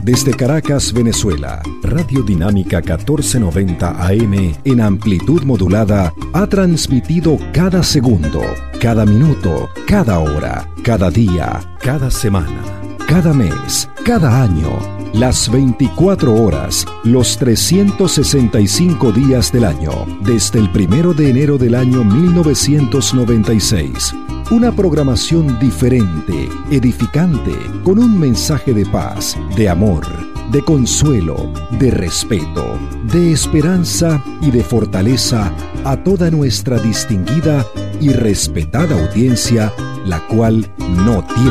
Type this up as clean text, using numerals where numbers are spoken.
Desde Caracas, Venezuela, Radio Dinámica 1490 AM en amplitud modulada ha transmitido cada segundo, cada minuto, cada hora, cada día, cada semana, cada mes, cada año, las 24 horas, los 365 días del año, desde el 1 de enero del año 1996. Una programación diferente, edificante, con un mensaje de paz, de amor, de consuelo, de respeto, de esperanza y de fortaleza a toda nuestra distinguida y respetada audiencia, la cual no tiene